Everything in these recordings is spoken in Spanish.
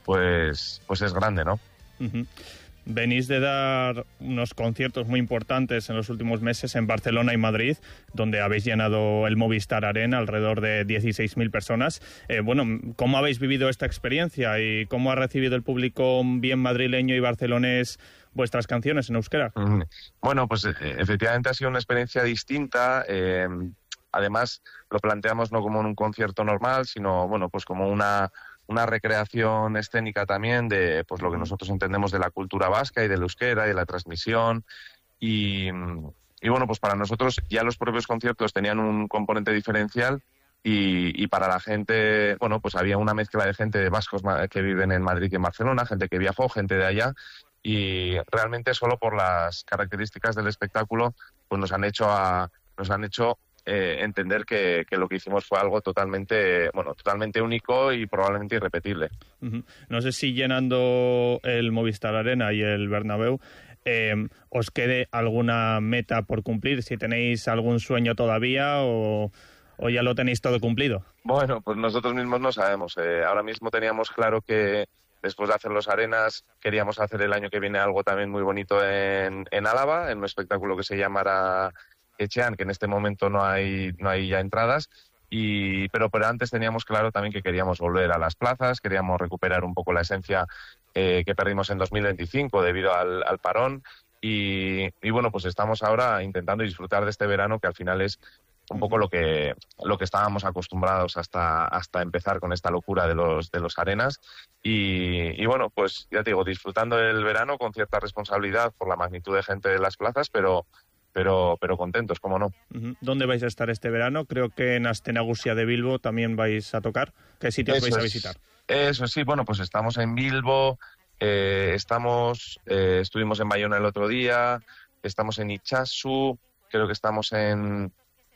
pues es grande, ¿no? Uh-huh. Venís de dar unos conciertos muy importantes en los últimos meses en Barcelona y Madrid, donde habéis llenado el Movistar Arena, alrededor de 16.000 personas. ¿Cómo habéis vivido esta experiencia y cómo ha recibido el público bien madrileño y barcelonés vuestras canciones en euskera? Bueno, pues efectivamente ha sido una experiencia distinta. Además, lo planteamos no como en un concierto normal, sino pues como una recreación escénica también de pues lo que nosotros entendemos de la cultura vasca y del euskera y de la transmisión. Y pues para nosotros ya los propios conciertos tenían un componente diferencial y para la gente, pues había una mezcla de gente de vascos que viven en Madrid y en Barcelona, gente que viajó, gente de allá, y realmente solo por las características del espectáculo pues nos han hecho entender que lo que hicimos fue algo totalmente único y probablemente irrepetible. Uh-huh. No sé si llenando el Movistar Arena y el Bernabéu os quede alguna meta por cumplir, si tenéis algún sueño todavía o ya lo tenéis todo cumplido. Bueno, pues nosotros mismos no sabemos. Ahora mismo teníamos claro que después de hacer los Arenas queríamos hacer el año que viene algo también muy bonito en Álava, en un espectáculo que se llamará Etxean, que en este momento no hay ya entradas, pero antes teníamos claro también que queríamos volver a las plazas, queríamos recuperar un poco la esencia que perdimos en 2025 debido al parón y pues estamos ahora intentando disfrutar de este verano, que al final es un poco lo que estábamos acostumbrados hasta empezar con esta locura de los Arenas y pues ya te digo, disfrutando del verano con cierta responsabilidad por la magnitud de gente de las plazas, pero contentos, ¿cómo no? Uh-huh. ¿Dónde vais a estar este verano? Creo que en Astenagusia de Bilbo también vais a tocar. ¿Qué sitios vais a visitar? Eso sí, pues estamos en Bilbo, estuvimos en Bayona el otro día, estamos en Itxasu, creo que estamos en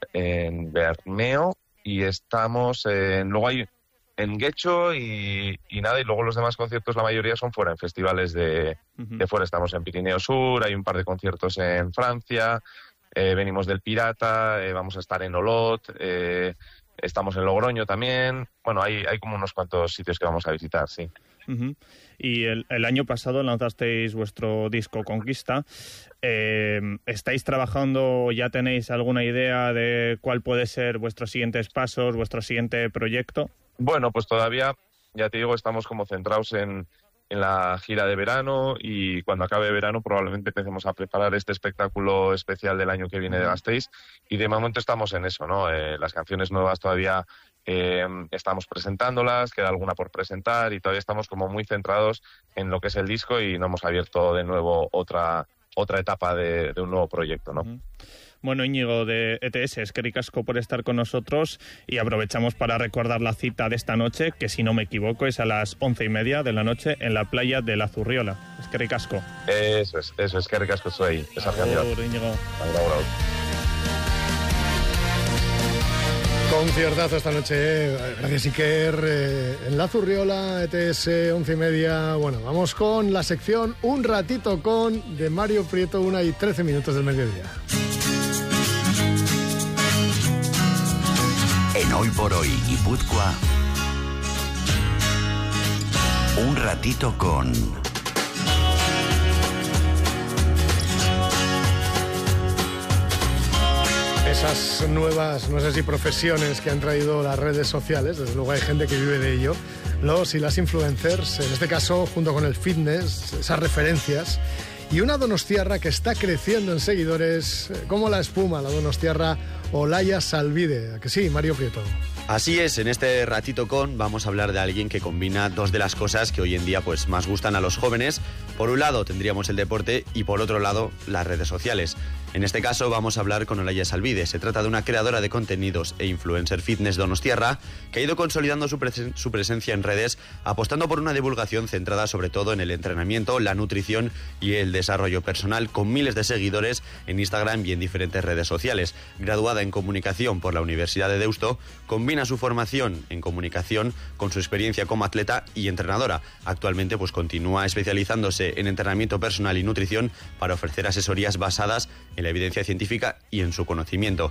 Bermeo y estamos luego hay en Guecho y nada, y luego los demás conciertos la mayoría son fuera, en festivales de fuera. Estamos en Pirineo Sur, hay un par de conciertos en Francia, venimos del Pirata, vamos a estar en Olot, estamos en Logroño también. Hay como unos cuantos sitios que vamos a visitar, sí. Uh-huh. Y el año pasado lanzasteis vuestro disco Conquista. ¿Estáis trabajando, ya tenéis alguna idea de cuál puede ser vuestros siguientes pasos, vuestro siguiente proyecto? Bueno, pues todavía, ya te digo, estamos como centrados en la gira de verano y cuando acabe verano probablemente empecemos a preparar este espectáculo especial del año que viene de Gasteiz y de momento estamos en eso, ¿no? Las canciones nuevas todavía estamos presentándolas, queda alguna por presentar y todavía estamos como muy centrados en lo que es el disco y no hemos abierto de nuevo otra etapa de un nuevo proyecto, ¿no? Uh-huh. Bueno, Íñigo de ETS, eskerrik asko por estar con nosotros y aprovechamos para recordar la cita de esta noche, que si no me equivoco es a las 11:30 de la noche en la playa de La Zurriola. Eskerrik asko. Eso es, eskerrik asko zuei. Agur, Íñigo. Conciertazo esta noche, gracias Iker, en La Zurriola, ETS, 11:30. Bueno, vamos con la sección Un ratito con de Mario Prieto, 1:13 del mediodía. En Hoy por Hoy, Guipúzcoa, un ratito con... Esas nuevas, no sé si profesiones que han traído las redes sociales, desde luego hay gente que vive de ello, los y las influencers, en este caso junto con el fitness, esas referencias, y una donostiarra que está creciendo en seguidores como la espuma, la donostiarra Olaya Salvide. ¿A que sí, Mario Prieto? Así es, en este ratito vamos a hablar de alguien que combina dos de las cosas que hoy en día pues más gustan a los jóvenes. Por un lado tendríamos el deporte y por otro lado las redes sociales. En este caso vamos a hablar con Olaya Salvide. Se trata de una creadora de contenidos e influencer fitness donostiarra que ha ido consolidando su presencia en redes, apostando por una divulgación centrada sobre todo en el entrenamiento, la nutrición y el desarrollo personal, con miles de seguidores en Instagram y en diferentes redes sociales. Graduada en comunicación por la Universidad de Deusto, combina su formación en comunicación con su experiencia como atleta y entrenadora. Actualmente pues continúa especializándose en entrenamiento personal y nutrición para ofrecer asesorías basadas en la evidencia científica y en su conocimiento.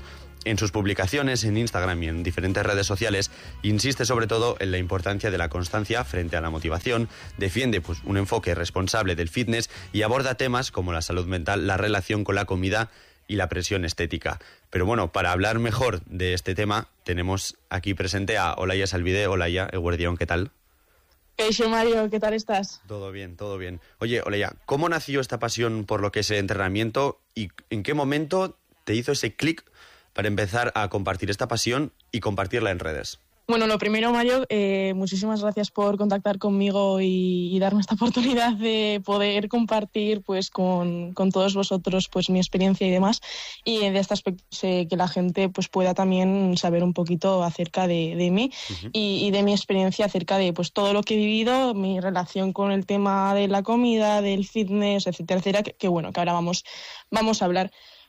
En sus publicaciones en Instagram y en diferentes redes sociales insiste sobre todo en la importancia de la constancia frente a la motivación, defiende pues un enfoque responsable del fitness y aborda temas como la salud mental, la relación con la comida y la presión estética. Pero bueno, para hablar mejor de este tema tenemos aquí presente a Olaya Salvide. Olaya, Eguerdión, ¿qué tal? Hola Mario, ¿qué tal estás? Todo bien, todo bien. Oye, Olaya, ¿cómo nació esta pasión por lo que es el entrenamiento y en qué momento te hizo ese clic para empezar a compartir esta pasión y compartirla en redes? Bueno, lo primero, Mario, muchísimas gracias por contactar conmigo y darme esta oportunidad de poder compartir pues con todos vosotros pues mi experiencia y demás. Y de este aspecto sé que la gente pues pueda también saber un poquito acerca de mí y de mi experiencia acerca de pues todo lo que he vivido, mi relación con el tema de la comida, del fitness, etcétera, etcétera, que bueno, que ahora vamos a hablar.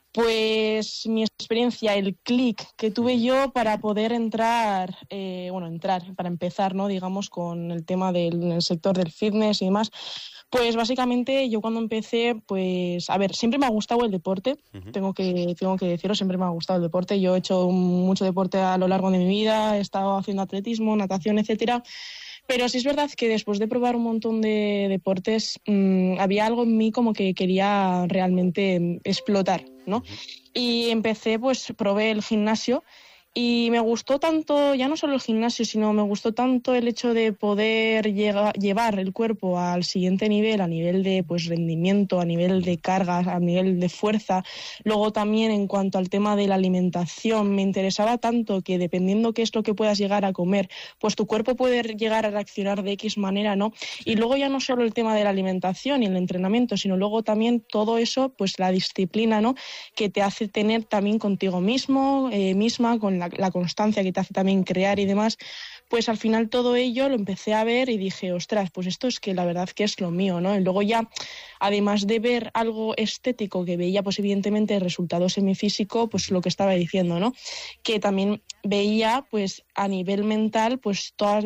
Pues mi experiencia, el clic que tuve yo para poder entrar, para empezar, ¿no? Digamos, con el tema del sector del fitness y demás. Pues básicamente yo cuando empecé, pues, a ver, siempre me ha gustado el deporte, tengo que decirlo, siempre me ha gustado el deporte. Yo he hecho mucho deporte a lo largo de mi vida, he estado haciendo atletismo, natación, etcétera. Pero sí es verdad que después de probar un montón de deportes, había algo en mí como que quería realmente explotar, ¿no? Y empecé, pues probé el gimnasio y me gustó tanto, ya no solo el gimnasio, sino me gustó tanto el hecho de poder llevar el cuerpo al siguiente nivel, a nivel de pues rendimiento, a nivel de cargas, a nivel de fuerza. Luego también en cuanto al tema de la alimentación, me interesaba tanto que dependiendo qué es lo que puedas llegar a comer, pues tu cuerpo puede llegar a reaccionar de X manera, ¿no? Y luego ya no solo el tema de la alimentación y el entrenamiento, sino luego también todo eso, pues la disciplina, ¿no? Que te hace tener también contigo mismo, misma, con la constancia que te hace también crear y demás, pues al final todo ello lo empecé a ver y dije, ostras, pues esto es que la verdad que es lo mío, ¿no? Y luego ya, además de ver algo estético que veía, pues evidentemente resultados en mi físico, pues lo que estaba diciendo, ¿no? Que también veía, pues a nivel mental, pues todos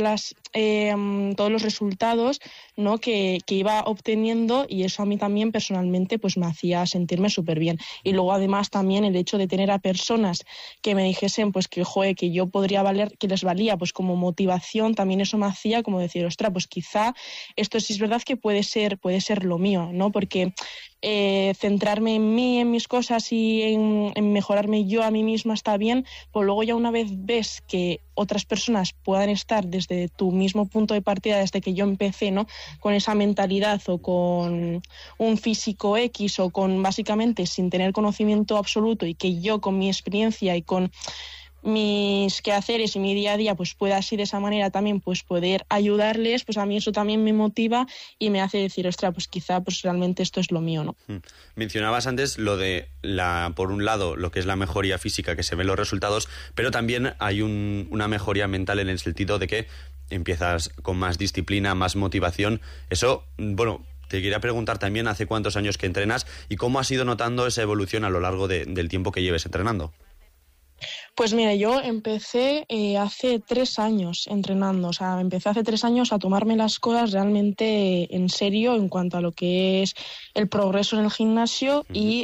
los resultados, ¿no? que iba obteniendo, y eso a mí también personalmente pues me hacía sentirme súper bien. Y luego además también el hecho de tener a personas que me dijesen pues que yo podría valer, que les valía pues como motivación, también eso me hacía como decir, ostras, pues quizá esto sí es verdad que puede ser lo mío, ¿no? Porque centrarme en mí, en mis cosas y en mejorarme yo a mí misma está bien, pero luego ya una vez ves que otras personas puedan estar desde tu mismo punto de partida, desde que yo empecé, ¿no? Con esa mentalidad o con un físico X o con básicamente sin tener conocimiento absoluto, y que yo con mi experiencia y con mis quehaceres y mi día a día pues pueda así de esa manera también pues poder ayudarles, pues a mí eso también me motiva y me hace decir, ostras, pues quizá pues realmente esto es lo mío, ¿no? Mencionabas antes lo de por un lado lo que es la mejoría física, que se ven los resultados, pero también hay una mejoría mental en el sentido de que empiezas con más disciplina, más motivación. Eso, bueno, te quería preguntar también hace cuántos años que entrenas y cómo has ido notando esa evolución a lo largo del tiempo que lleves entrenando. Pues mira, yo empecé hace 3 años entrenando, o sea, empecé hace 3 años a tomarme las cosas realmente en serio en cuanto a lo que es el progreso en el gimnasio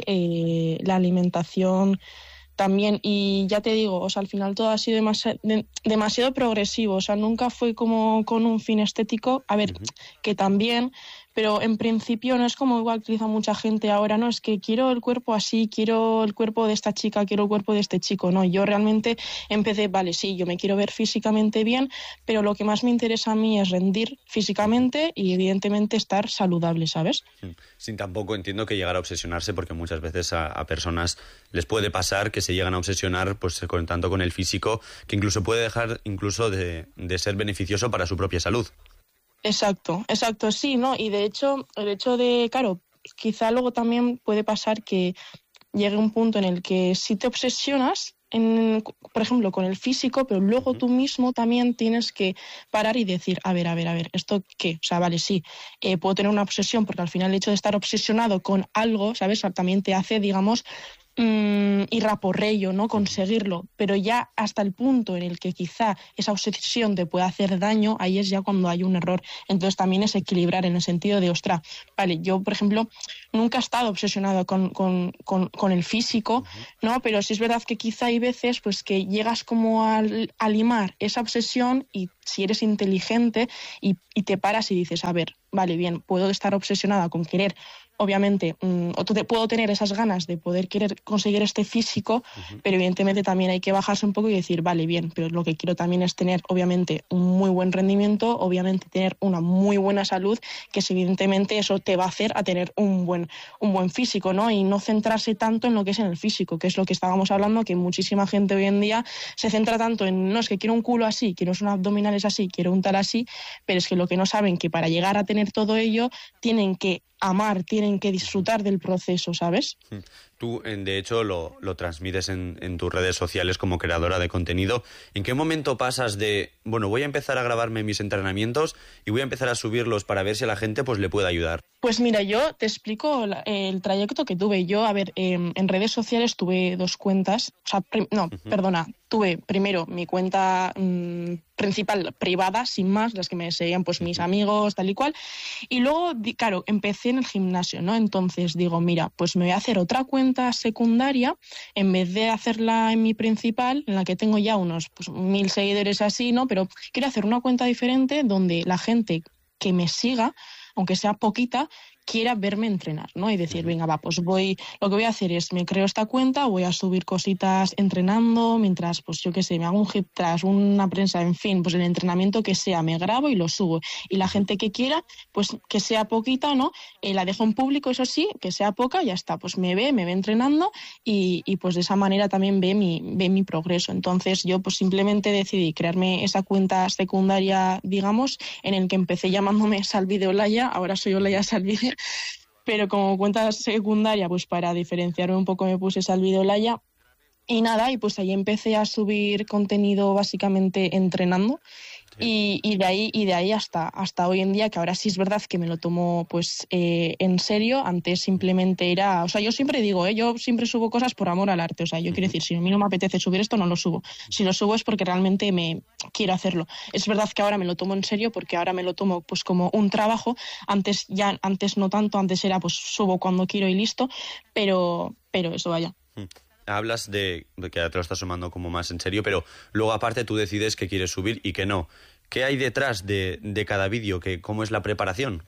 y la alimentación también. Y ya te digo, o sea, al final todo ha sido demasiado progresivo, o sea, nunca fue como con un fin estético, a ver, que también, pero en principio no es como igual que utiliza mucha gente ahora, no, es que quiero el cuerpo así, quiero el cuerpo de esta chica, quiero el cuerpo de este chico, no, yo realmente empecé, vale, sí, yo me quiero ver físicamente bien, pero lo que más me interesa a mí es rendir físicamente y evidentemente estar saludable, ¿sabes? Sin tampoco entiendo que llegar a obsesionarse, porque muchas veces a personas les puede pasar que se llegan a obsesionar pues tanto con el físico, que incluso puede dejar incluso de ser beneficioso para su propia salud. Exacto, sí, ¿no? Y de hecho, el hecho de, claro, quizá luego también puede pasar que llegue un punto en el que si te obsesionas, por ejemplo, con el físico, pero luego tú mismo también tienes que parar y decir, a ver, ¿esto qué? O sea, vale, sí, puedo tener una obsesión, porque al final el hecho de estar obsesionado con algo, ¿sabes? También te hace, digamos, ir a por ello, ¿no? Conseguirlo, pero ya hasta el punto en el que quizá esa obsesión te pueda hacer daño, ahí es ya cuando hay un error. Entonces también es equilibrar en el sentido de, ostras, vale, yo por ejemplo nunca he estado obsesionado con el físico, ¿no? Pero sí es verdad que quizá hay veces pues que llegas como a limar esa obsesión y si eres inteligente y te paras y dices, a ver, vale, bien, puedo estar obsesionada con querer, obviamente, puedo tener esas ganas de poder querer conseguir este físico, pero evidentemente también hay que bajarse un poco y decir, vale, bien, pero lo que quiero también es tener, obviamente, un muy buen rendimiento, obviamente tener una muy buena salud, que evidentemente eso te va a hacer a tener un buen físico, ¿no? Y no centrarse tanto en lo que es en el físico, que es lo que estábamos hablando, que muchísima gente hoy en día se centra tanto en, no, es que quiero un culo así, quiero unos abdominales así, quiero un tal así, pero es que lo que no saben que para llegar a tener todo ello tienen que amar, tienen que disfrutar del proceso, ¿sabes? Tú, de hecho, lo transmites en tus redes sociales como creadora de contenido. ¿En qué momento pasas de, bueno, voy a empezar a grabarme mis entrenamientos y voy a empezar a subirlos para ver si a la gente pues le puede ayudar? Pues mira, yo te explico el trayecto que tuve. Yo, a ver, en redes sociales tuve 2 cuentas. O sea, perdona, tuve primero mi cuenta principal privada, sin más, las que me seguían pues mis amigos, tal y cual. Y luego, claro, empecé en el gimnasio, ¿no? Entonces digo, mira, pues me voy a hacer otra cuenta secundaria en vez de hacerla en mi principal, en la que tengo ya unos 1.000 seguidores así, ¿no? Pero quiero hacer una cuenta diferente donde la gente que me siga, aunque sea poquita, quiera verme entrenar, ¿no? Y decir, venga, va, pues lo que voy a hacer es, me creo esta cuenta, voy a subir cositas entrenando, mientras, pues yo qué sé, me hago un hip thrust, una prensa, en fin, pues el entrenamiento que sea, me grabo y lo subo. Y la gente que quiera, pues que sea poquita, ¿no? La dejo en público, eso sí, que sea poca, ya está, pues me ve entrenando y pues de esa manera también ve mi progreso. Entonces yo pues simplemente decidí crearme esa cuenta secundaria, digamos, en el que empecé llamándome Salvide Olaya, ahora soy Olaya Salvide, pero como cuenta secundaria, pues para diferenciarme un poco me puse Salvide Olaya. Y nada, y pues ahí empecé a subir contenido básicamente entrenando. Sí. Y de ahí hasta hoy en día, que ahora sí es verdad que me lo tomo pues en serio. Antes simplemente era, o sea, yo siempre digo, yo siempre subo cosas por amor al arte. O sea, yo quiero decir, si a mí no me apetece subir esto, no lo subo. Si lo subo es porque realmente me quiero hacerlo. Es verdad que ahora me lo tomo en serio porque ahora me lo tomo pues como un trabajo. Antes no tanto, antes era pues subo cuando quiero y listo, pero eso vaya. Hablas de que ahora te lo estás tomando como más en serio, pero luego aparte tú decides que quieres subir y que no. ¿Qué hay detrás de cada vídeo? ¿Cómo es la preparación?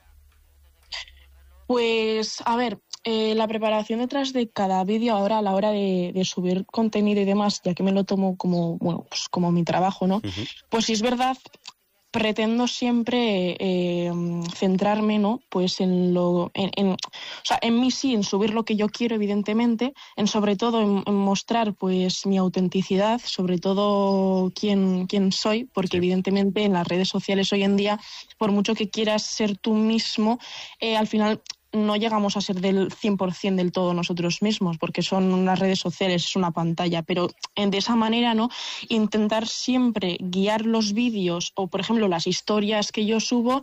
Pues, a ver, la preparación detrás de cada vídeo ahora a la hora de subir contenido y demás, ya que me lo tomo como, bueno, pues como mi trabajo, ¿no? Uh-huh. Pues sí es verdad, pretendo siempre centrarme, ¿no? Pues en mí sí, en subir lo que yo quiero, evidentemente, sobre todo en mostrar pues mi autenticidad, sobre todo quién soy, porque sí, evidentemente en las redes sociales hoy en día, por mucho que quieras ser tú mismo, al final no llegamos a ser del 100% del todo nosotros mismos, porque son unas redes sociales, es una pantalla, pero de esa manera, ¿no? Intentar siempre guiar los vídeos o, por ejemplo, las historias que yo subo,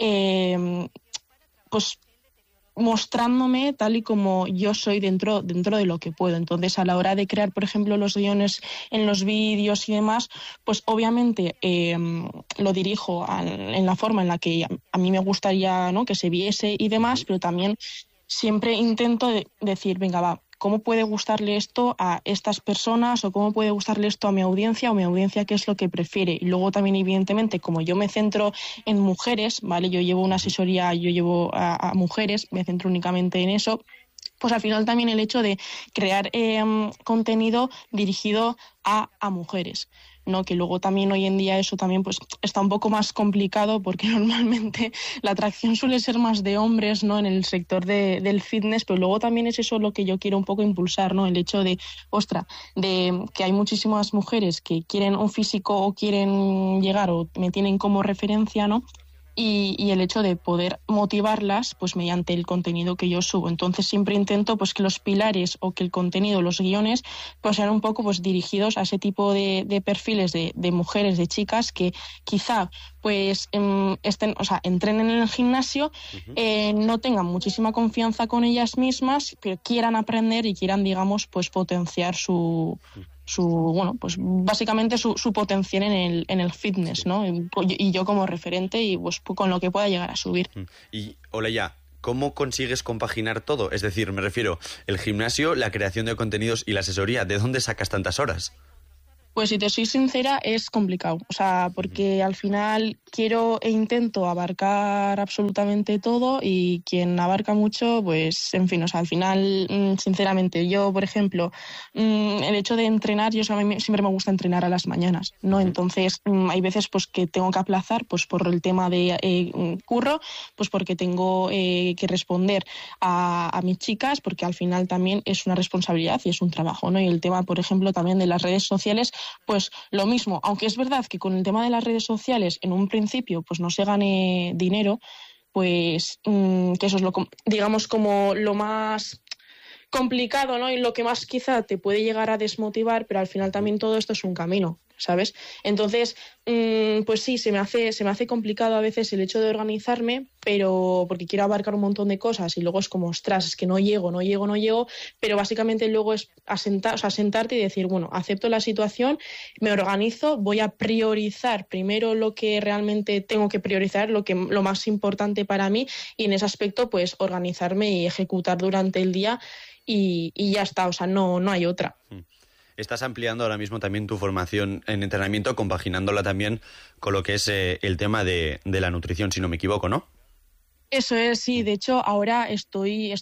pues mostrándome tal y como yo soy dentro de lo que puedo. Entonces, a la hora de crear, por ejemplo, los guiones en los vídeos y demás, pues obviamente lo dirijo en la forma en la que a mí me gustaría, ¿no? Que se viese y demás, pero también siempre intento decir, venga, va, ¿cómo puede gustarle esto a estas personas o cómo puede gustarle esto a mi audiencia o mi audiencia qué es lo que prefiere? Y luego también, evidentemente, como yo me centro en mujeres, ¿vale? Yo llevo una asesoría, yo llevo a mujeres, me centro únicamente en eso, pues al final también el hecho de crear contenido dirigido a mujeres, ¿no? Que luego también hoy en día eso también pues está un poco más complicado porque normalmente la atracción suele ser más de hombres, ¿no? En el sector del fitness, pero luego también es eso lo que yo quiero un poco impulsar, ¿no? El hecho de, de que hay muchísimas mujeres que quieren un físico o quieren llegar o me tienen como referencia, ¿no? y el hecho de poder motivarlas pues mediante el contenido que yo subo. Entonces siempre intento pues que los pilares o que el contenido, los guiones, pues sean un poco pues dirigidos a ese tipo de perfiles de mujeres, de chicas que quizá pues entrenen en el gimnasio, no tengan muchísima confianza con ellas mismas, pero quieran aprender y quieran, digamos, pues potenciar su pues básicamente su potencial en el fitness, ¿no? Y yo como referente y pues con lo que pueda llegar a subir. Y Olaya, ¿cómo consigues compaginar todo? Es decir, me refiero, el gimnasio, la creación de contenidos y la asesoría, ¿de dónde sacas tantas horas? Pues si te soy sincera, es complicado. O sea, porque al final quiero e intento abarcar absolutamente todo y quien abarca mucho, pues, en fin, o sea, al final, sinceramente, yo, por ejemplo, el hecho de entrenar, a mí siempre me gusta entrenar a las mañanas, ¿no? Entonces, hay veces pues que tengo que aplazar, pues por el tema de curro, pues porque tengo que responder a mis chicas, porque al final también es una responsabilidad y es un trabajo, ¿no? Y el tema, por ejemplo, también de las redes sociales, pues lo mismo, aunque es verdad que con el tema de las redes sociales en un principio pues no se gane dinero, pues que eso es digamos como lo más complicado, ¿no? Y lo que más quizá te puede llegar a desmotivar, pero al final también todo esto es un camino, ¿sabes? Entonces, pues sí, se me hace complicado a veces el hecho de organizarme, pero porque quiero abarcar un montón de cosas y luego es como, ostras, es que no llego, pero básicamente luego es sentarte y decir, bueno, acepto la situación, me organizo, voy a priorizar primero lo que realmente tengo que priorizar, lo más importante para mí, y en ese aspecto pues organizarme y ejecutar durante el día y ya está, o sea, no hay otra. Estás ampliando ahora mismo también tu formación en entrenamiento, compaginándola también con lo que es el tema de la nutrición, si no me equivoco, ¿no? Eso es, sí. De hecho, ahora yo estoy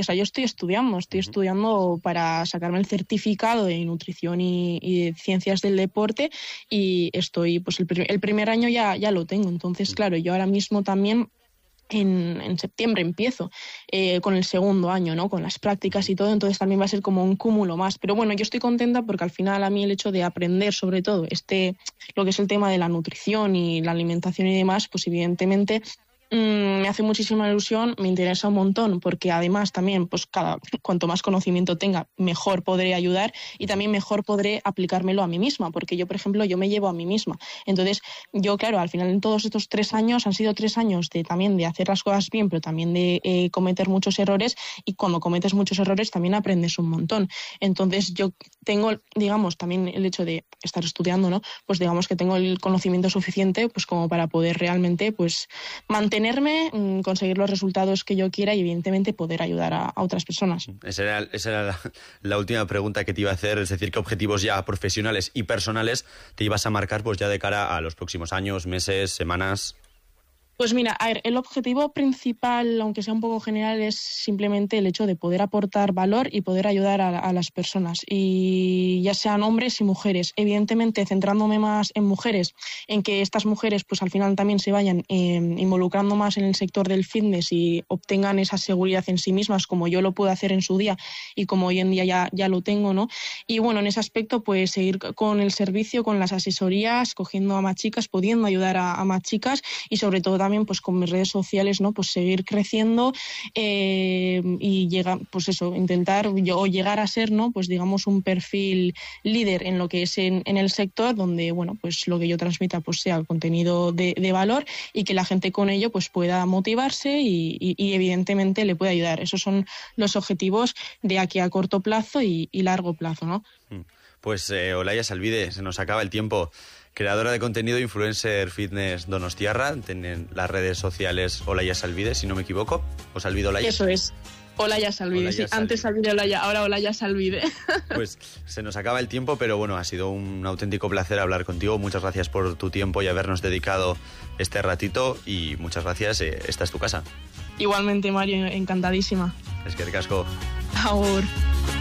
estudiando para sacarme el certificado de nutrición y de ciencias del deporte, y estoy, pues el primer año ya lo tengo. Entonces, claro, yo ahora mismo también en septiembre empiezo con el segundo año, ¿no? Con las prácticas y todo, entonces también va a ser como un cúmulo más. Pero bueno, yo estoy contenta porque al final a mí el hecho de aprender sobre todo lo que es el tema de la nutrición y la alimentación y demás, pues evidentemente me hace muchísima ilusión, me interesa un montón, porque además también pues cuanto más conocimiento tenga, mejor podré ayudar y también mejor podré aplicármelo a mí misma, porque yo, por ejemplo, yo me llevo a mí misma. Entonces, yo, claro, al final en todos estos 3 años han sido 3 años también de hacer las cosas bien, pero también de cometer muchos errores, y cuando cometes muchos errores también aprendes un montón. Entonces, yo tengo, digamos, también el hecho de estar estudiando, ¿no? Pues digamos que tengo el conocimiento suficiente pues como para poder realmente pues mantenerme, conseguir los resultados que yo quiera y evidentemente poder ayudar a otras personas. Esa era la última pregunta que te iba a hacer, es decir, ¿qué objetivos ya profesionales y personales te ibas a marcar pues ya de cara a los próximos años, meses, semanas? Pues mira, a ver, el objetivo principal, aunque sea un poco general, es simplemente el hecho de poder aportar valor y poder ayudar a las personas, y ya sean hombres y mujeres. Evidentemente, centrándome más en mujeres, en que estas mujeres pues al final también se vayan involucrando más en el sector del fitness y obtengan esa seguridad en sí mismas, como yo lo pude hacer en su día y como hoy en día ya lo tengo, ¿no? Y bueno, en ese aspecto, pues seguir con el servicio, con las asesorías, cogiendo a más chicas, pudiendo ayudar a más chicas, y sobre todo también pues con mis redes sociales, ¿no? Pues seguir creciendo y llegar, pues eso, intentar llegar a ser, ¿no? Pues digamos un perfil líder en lo que es en el sector, donde bueno, pues lo que yo transmita pues sea contenido de valor y que la gente con ello pues pueda motivarse y evidentemente le pueda ayudar. Esos son los objetivos de aquí a corto plazo y largo plazo, ¿no? Pues Olaya Salvide, se nos acaba el tiempo. Creadora de contenido, influencer fitness donostiarra, tienen las redes sociales Olaya Salvide, si no me equivoco, o Salvide Olaya. Eso es, Olaya Salvide, sí, antes Salvide Olaya, ahora Olaya Salvide. Pues se nos acaba el tiempo, pero bueno, ha sido un auténtico placer hablar contigo. Muchas gracias por tu tiempo y habernos dedicado este ratito, y muchas gracias, esta es tu casa. Igualmente, Mario, encantadísima. Es que ricasco. Agur.